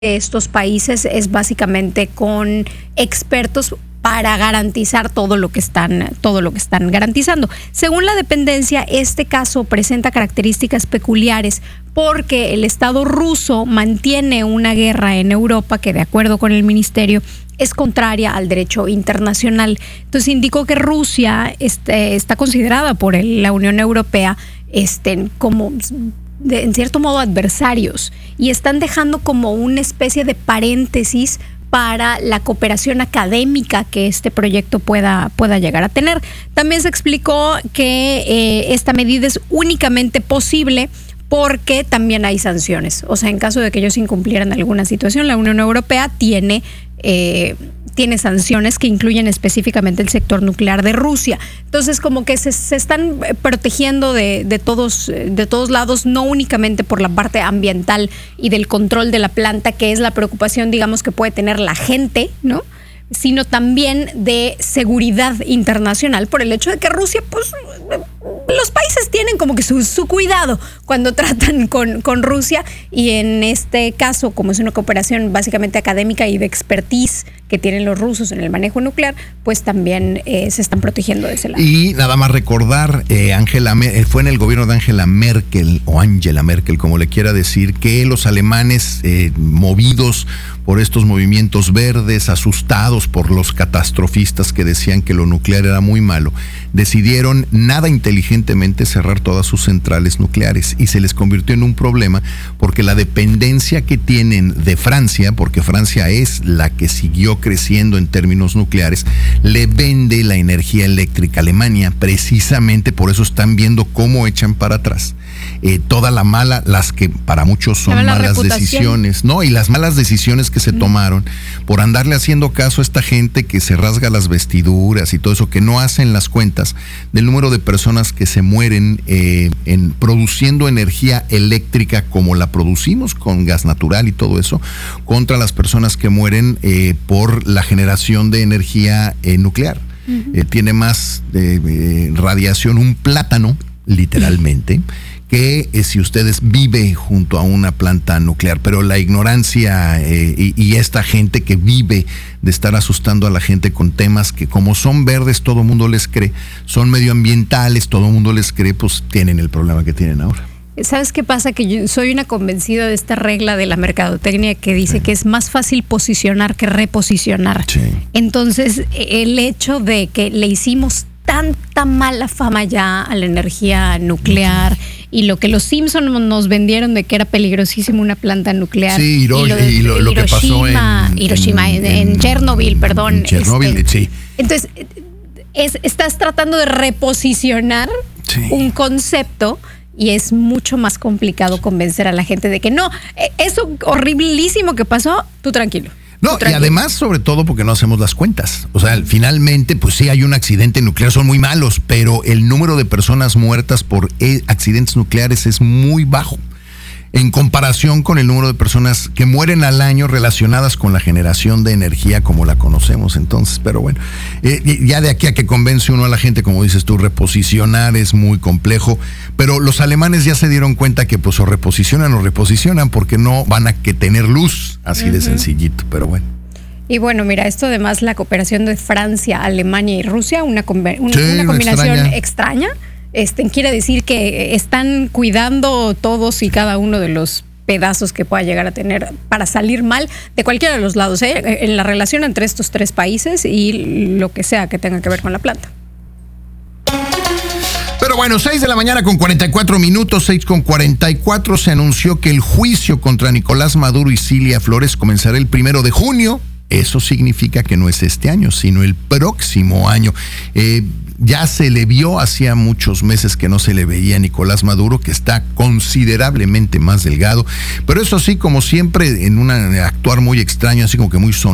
estos países es básicamente con expertos para garantizar todo lo que están garantizando. Según la dependencia, este caso presenta características peculiares porque el Estado ruso mantiene una guerra en Europa que, de acuerdo con el ministerio, es contraria al derecho internacional. Entonces indicó que Rusia está considerada por la Unión Europea como en cierto modo adversarios, y están dejando como una especie de paréntesis para la cooperación académica que este proyecto pueda llegar a tener. También se explicó que esta medida es únicamente posible porque también hay sanciones. O sea, en caso de que ellos incumplieran alguna situación, la Unión Europea tiene sanciones que incluyen específicamente el sector nuclear de Rusia. Entonces, como que se están protegiendo de todos lados, no únicamente por la parte ambiental y del control de la planta, que es la preocupación, digamos, que puede tener la gente, ¿no?, sino también de seguridad internacional por el hecho de que Rusia, pues, los países tienen como que su cuidado cuando tratan con Rusia, y en este caso, como es una cooperación básicamente académica y de expertise que tienen los rusos en el manejo nuclear, pues también se están protegiendo de ese lado. Y nada más recordar, fue en el gobierno de Angela Merkel, o Angela Merkel, como le quiera decir, que los alemanes, movidos por estos movimientos verdes, asustados por los catastrofistas que decían que lo nuclear era muy malo, decidieron nada inteligentemente cerrar todas sus centrales nucleares, y se les convirtió en un problema porque la dependencia que tienen de Francia, porque Francia es la que siguió creciendo en términos nucleares, le vende la energía eléctrica a Alemania. Precisamente por eso están viendo cómo echan para atrás las que para muchos son malas decisiones, ¿no? Y las malas decisiones que se tomaron por andarle haciendo caso a esta gente que se rasga las vestiduras y todo eso, que no hacen las cuentas del número de personas que se mueren produciendo energía eléctrica como la producimos con gas natural y todo eso, contra las personas que mueren por la generación de energía nuclear. Tiene más radiación un plátano, literalmente, que si ustedes vive junto a una planta nuclear. Pero la ignorancia y esta gente que vive de estar asustando a la gente con temas que, como son verdes, todo el mundo les cree, son medioambientales, todo el mundo les cree, pues tienen el problema que tienen ahora. ¿Sabes qué pasa? Que yo soy una convencida de esta regla de la mercadotecnia que dice que es más fácil posicionar que reposicionar. Sí. Entonces, el hecho de que le hicimos tanta mala fama ya a la energía nuclear, y lo que los Simpsons nos vendieron de que era peligrosísimo una planta nuclear. Sí, lo que pasó en Chernobyl, perdón. En Chernobyl, sí. Entonces, estás tratando de reposicionar un concepto, y es mucho más complicado convencer a la gente de que no, eso horriblísimo que pasó, tú tranquilo. No, y además, sobre todo, porque no hacemos las cuentas. O sea, finalmente, pues sí, hay un accidente nuclear, son muy malos, pero el número de personas muertas por accidentes nucleares es muy bajo en comparación con el número de personas que mueren al año relacionadas con la generación de energía como la conocemos. Entonces, pero bueno, ya de aquí a que convence uno a la gente, como dices tú, reposicionar es muy complejo, pero los alemanes ya se dieron cuenta que pues o reposicionan porque no van a que tener luz, así de sencillito, pero bueno. Y bueno, mira, esto además, la cooperación de Francia, Alemania y Rusia, una combinación extraña. Quiere decir que están cuidando todos y cada uno de los pedazos que pueda llegar a tener para salir mal de cualquiera de los lados, en la relación entre estos tres países y lo que sea que tenga que ver con la planta. Pero bueno, 6 de la mañana con 44 minutos, 6:44, se anunció que el juicio contra Nicolás Maduro y Cilia Flores comenzará el 1 de junio. Eso significa que no es este año, sino el próximo año. Ya se le vio, hacía muchos meses que no se le veía a Nicolás Maduro, que está considerablemente más delgado, pero eso sí, como siempre, en un actuar muy extraño, así como que muy